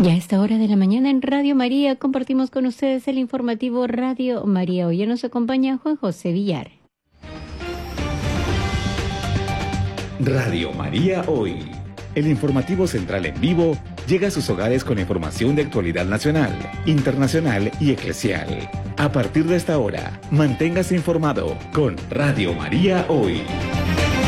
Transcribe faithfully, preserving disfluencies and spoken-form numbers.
Y a esta hora de la mañana en Radio María compartimos con ustedes el informativo Radio María. Hoy nos acompaña Juan José Villar. Radio María Hoy. El informativo central en vivo llega a sus hogares con información de actualidad nacional, internacional y eclesial. A partir de esta hora, manténgase informado con Radio María Hoy.